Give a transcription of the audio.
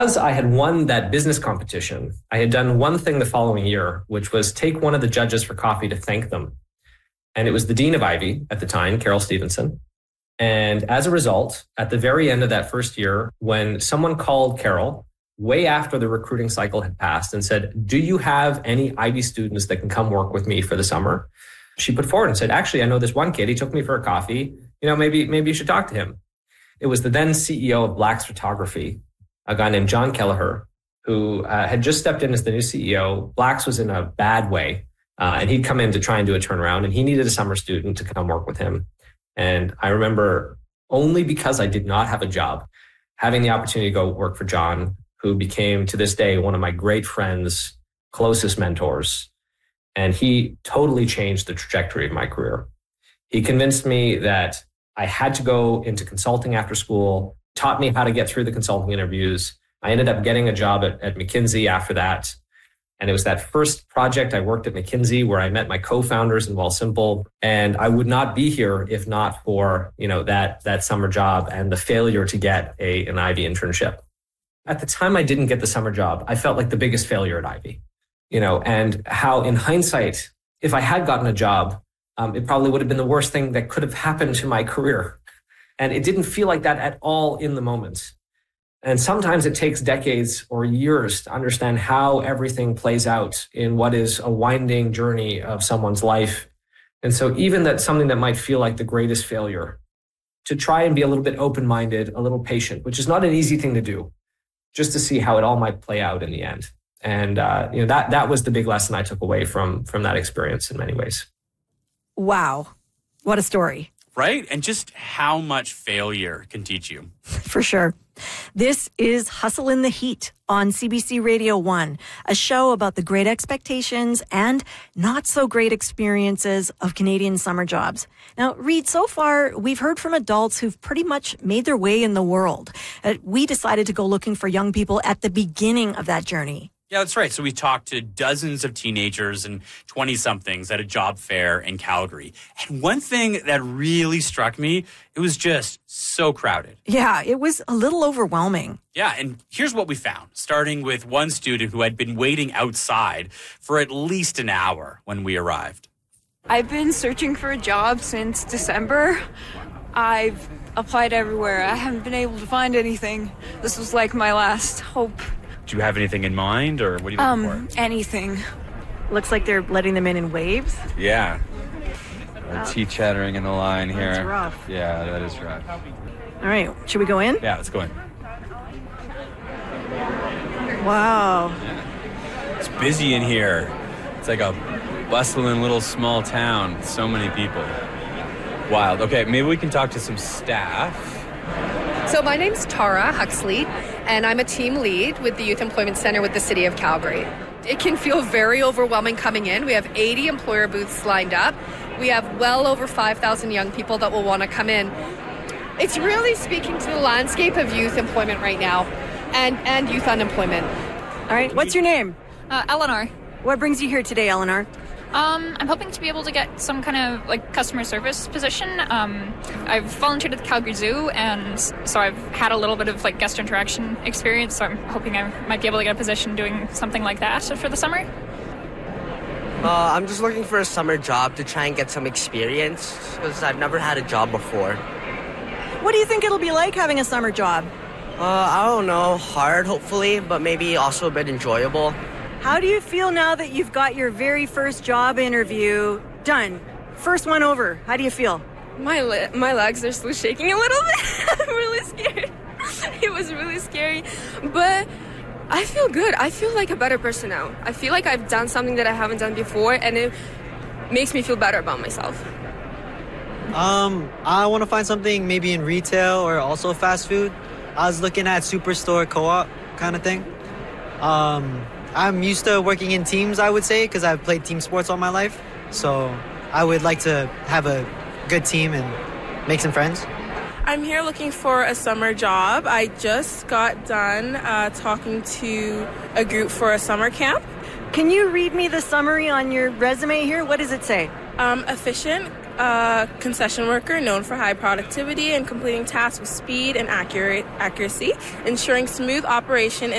Because I had won that business competition, I had done one thing the following year, which was take one of the judges for coffee to thank them. And it was the Dean of Ivey at the time, Carol Stevenson. And as a result, at the very end of that first year, when someone called Carol way after the recruiting cycle had passed and said, do you have any Ivey students that can come work with me for the summer? She put forward and said, actually, I know this one kid. He took me for a coffee. Maybe you should talk to him. It was the then CEO of Black's Photography, a guy named John Kelleher, who had just stepped in as the new CEO. Black's was in a bad way, and he'd come in to try and do a turnaround, and he needed a summer student to come work with him. And I remember, only because I did not have a job, having the opportunity to go work for John, who became, to this day, one of my great friends, closest mentors. And he totally changed the trajectory of my career. He convinced me that I had to go into consulting after school, taught me how to get through the consulting interviews. I ended up getting a job at McKinsey after that. And it was that first project I worked at McKinsey where I met my co-founders in Wealthsimple. And I would not be here if not for, that summer job and the failure to get an Ivey internship. At the time I didn't get the summer job, I felt like the biggest failure at Ivey, and how in hindsight, if I had gotten a job, it probably would have been the worst thing that could have happened to my career. And it didn't feel like that at all in the moment. And sometimes it takes decades or years to understand how everything plays out in what is a winding journey of someone's life. And so even that's something that might feel like the greatest failure, to try and be a little bit open-minded, a little patient, which is not an easy thing to do, just to see how it all might play out in the end. And that was the big lesson I took away from that experience in many ways. Wow. What a story. Right? And just how much failure can teach you. For sure. This is Hustle in the Heat on CBC Radio 1, a show about the great expectations and not so great experiences of Canadian summer jobs. Now, Reed, so far, we've heard from adults who've pretty much made their way in the world. We decided to go looking for young people at the beginning of that journey. Yeah, that's right. So we talked to dozens of teenagers and 20-somethings at a job fair in Calgary. And one thing that really struck me, it was just so crowded. Yeah, it was a little overwhelming. Yeah, and here's what we found, starting with one student who had been waiting outside for at least an hour when we arrived. I've been searching for a job since December. I've applied everywhere. I haven't been able to find anything. This was like my last hope. Do you have anything in mind, or what are you looking for? Anything. Looks like they're letting them in waves. Yeah. Tea chattering in the line here. That's rough. Yeah, that is rough. All right, should we go in? Yeah, let's go in. Wow. Yeah. It's busy in here. It's like a bustling little small town. So many people. Wild. Okay, maybe we can talk to some staff. So my name's Tara Huxley, and I'm a team lead with the Youth Employment Center with the City of Calgary. It can feel very overwhelming coming in. We have 80 employer booths lined up. We have well over 5,000 young people that will want to come in. It's really speaking to the landscape of youth employment right now and youth unemployment. All right, what's your name? Eleanor. What brings you here today, Eleanor? I'm hoping to be able to get some kind of customer service position. I've volunteered at the Calgary Zoo, and so I've had a little bit of guest interaction experience. So I'm hoping I might be able to get a position doing something like that for the summer. I'm just looking for a summer job to try and get some experience because I've never had a job before. What do you think it'll be like having a summer job? I don't know. Hard, hopefully, but maybe also a bit enjoyable. How do you feel now that you've got your very first job interview done? First one over. How do you feel? My legs are still shaking a little bit. I'm really scared. It was really scary. But I feel good. I feel like a better person now. I feel like I've done something that I haven't done before, and it makes me feel better about myself. I want to find something maybe in retail or also fast food. I was looking at Superstore Co-op kind of thing. I'm used to working in teams, I would say, because I've played team sports all my life. So I would like to have a good team and make some friends. I'm here looking for a summer job. I just got done talking to a group for a summer camp. Can you read me the summary on your resume here? What does it say? Efficient concession worker known for high productivity and completing tasks with speed and accuracy, ensuring smooth operation